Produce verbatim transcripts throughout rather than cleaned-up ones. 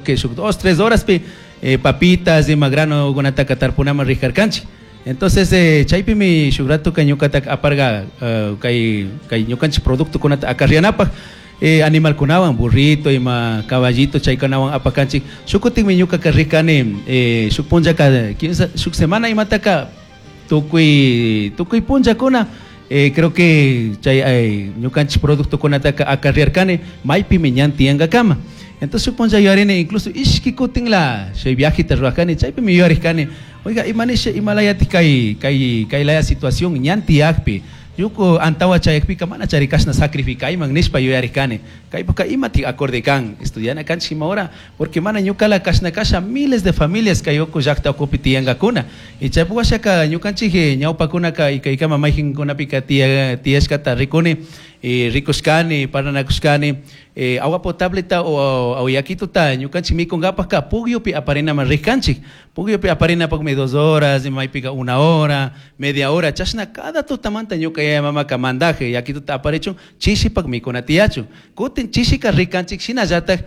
que dos, tres horas, pe, eh, papitas, de magrano, gonata catarpunama, ricarcanchi. Entonces, eh, chaypi mi shugrato cañucata aparga, uh, kay, kay ñucanchi producto con acarrianapa, eh, animal kunawan, burrito, ima caballito, chaykanawan apacanchi, shukutin mi ñuca carricane, eh, shukpunja ka, shuk semana imataka, tukui, tukui punja kuna, eh, creo que chay, eh, ñucanchi producto con acarriarcane, maipi miñanti anga cama. Entonces supongo yo haré incluso ishki kutin la se viaje terracane chaipe mi yoricane oiga imanesha imalaya kai kai kai la situación ñanti akpi yuko antawa chayakpi kamana charikashna sacrifica y magnispa yoricane kai poca imati acorde kan estudiana kan ahora porque mana ñuka la kashna kasha miles de familias kayoko yakta okupiti yangakuna y chaipo shaka ñukanchi ge ñaupa kuna ka y kai kama maijin kuna pikatia tieskata rikuni y ricoskani paranakuskani eh, agua potable ta o o yakito ta ñukanchi mi con gapas ka pugio pi aparena más ricanchi pugio pi aparena por dos horas y mai pica una hora media hora chasna cada totamanta ñuka ya mama kamandaje yakito ta aparecho chishi pak mi con atiacho kuten chishi ka ricanchi sina yata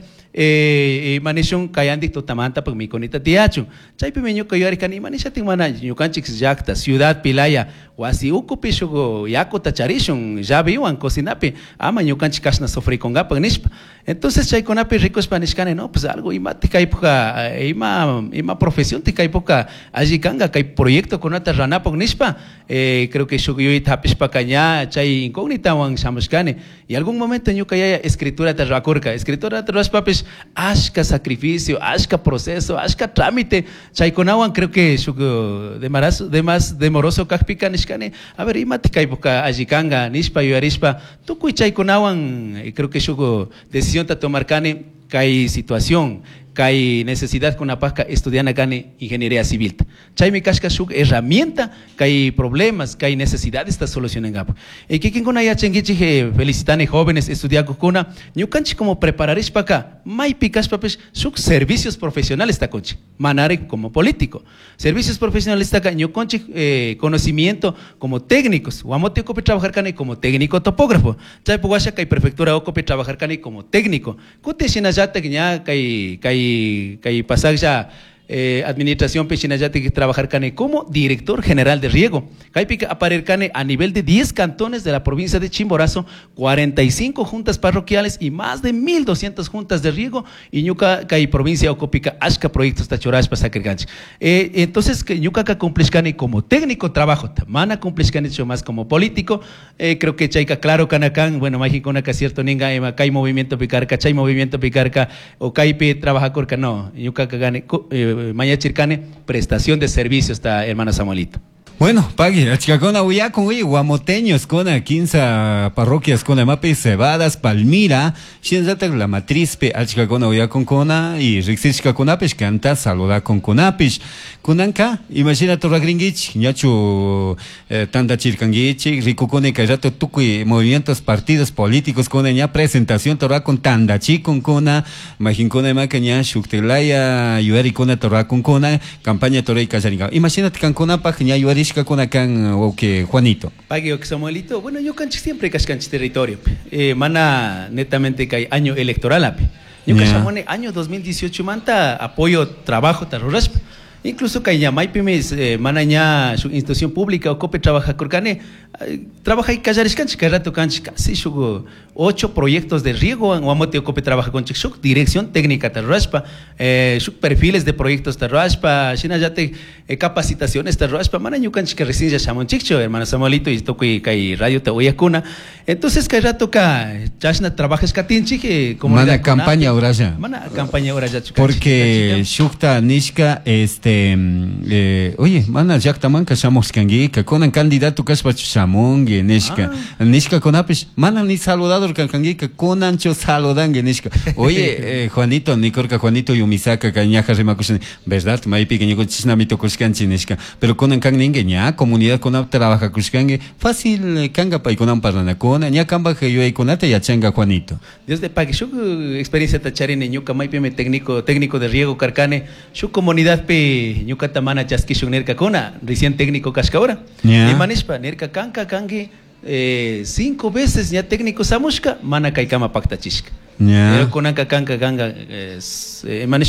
eh manishon kayandi totamanta pak mi conita tiacho chaypi meño kayorikani manisha timana ñukanchi yakta ciudad pilaya wasi ukupi shugo yakota charishon ya viwan cocinapi ama ñukanchi kashna sofri con gapa nishpa entonces chay conapi rico spanishkane no pues algo ima tika ipoca ima ima profesión tika ipoca allí kanga kay proyecto con ata ranapok nishpa eh creo que shugo yo itapishpa kaña chay incógnita wan shamushkane y algún momento ñuka ya escritura terrakurka escritura terraspapis ashka sacrificio ashka proceso ashka trámite chay conawan creo que shugo de marazo de más demoroso kakpika nishkane a ver ima tika ipoca allí kanga nishpa yo arispa tukuy chay conawan creo que shugo decisión ta tomar cane hay situación hay necesidad con la pasca estudiana gane ingeniería civil chay mi casca shuk herramienta que hay problemas que hay necesidades esta solución en gap y que quien con allá chengichi felicitane jóvenes estudiar con ñucanchi como prepararis para acá mai picas papes shuk servicios profesionales ta conchi manare como político servicios profesionales ta acá ñucanchi eh, conocimiento como técnicos guamote ocupe trabajar cane como técnico topógrafo chay pugasha que hay prefectura ocupe trabajar cane como técnico kute shinayata que ya que hay que pasar ya eh, administración pechinayate que trabajar cane como director general de riego Caipica aparecer cane a nivel de diez cantones de la provincia de Chimborazo cuarenta y cinco juntas parroquiales y más de mil doscientas juntas de riego y ñuca kai provincia ocupica ashka proyectos tachorashpa sacriganch eh, entonces que ñuca ka cumplishkane como técnico trabajo mana cumplishkane hecho más como político eh, creo que chayka claro canacan bueno mágico una cierto ninga ema kai movimiento picarca chay movimiento picarca o caipe trabaja corca no ñuca ka gane eh, Maya Chircane, prestación de servicios, está hermano Samuelito. Bueno, pagui, achicacona huya con huya, guamoteños con quince parroquias con mape cebadas, Palmira, Shienzata la matriz pe achicacona huya con cona y Rixichka con apish canta saluda con conapish. Kunanka, imagina torra gringich, ñachu eh, tanda chircanguichi, rico con el callato tuqui movimientos partidos políticos con ña presentación torra con tanda chi con cona, imagin con ema que ña shuktelaya yueri con torra con cona, campaña torre y callaringa. Imagínate can cona pa ña yueri con acá o que Juanito. Pague o Samuelito, bueno, yo canchi siempre cascanchi territorio. Eh, mana netamente que hay año electoral ape. Yo yeah. Cachamone año dos mil dieciocho manta apoyo trabajo tarroras. Incluso que ya maipimes eh, manaña su institución pública o cope trabaja corcane eh, trabaja y callares canchi que rato canchi casi su ocho proyectos de riego o amote o cope trabaja con su dirección técnica tarraspa eh, sus perfiles de proyectos tarraspa shina ya te eh, capacitaciones tarraspa manaño canchi que recién ya chamon chicho hermano Samuelito y toco y kai radio te voy a cuna entonces que rato ka chasna trabajas katinchi que como mana campaña ahora ya mana campaña ahora ya porque shukta nishka este Eh, oye, mana yaktaman kashamos kangi, kakonan candidato kashpa chamon geneshka. Ah. Nishka konapish, mana ni saludador kangi, kakonan cho saludan geneshka. Oye, eh, Juanito, ni corca Juanito yumisaka kañaja remakushan, ¿verdad? Maipi que nico chisnamito kushkanchi neshka. Pero konan kang ningeña, comunidad konap trabaja kushkange, fácil kanga pa konan parana kona, ña kamba que yo konate ya changa Juanito. Dios de pague, su experiencia tacharine ñuka maipi me técnico técnico de riego carcane, su comunidad pe ñucatamana chasquishun nerca cona, recién técnico cascaora. Yeah. Y manespa, nerca canca cangue, eh, cinco veces ya técnico samushka, mana kaikama pacta chishka. Yeah. Pero con anca canca ganga, eh,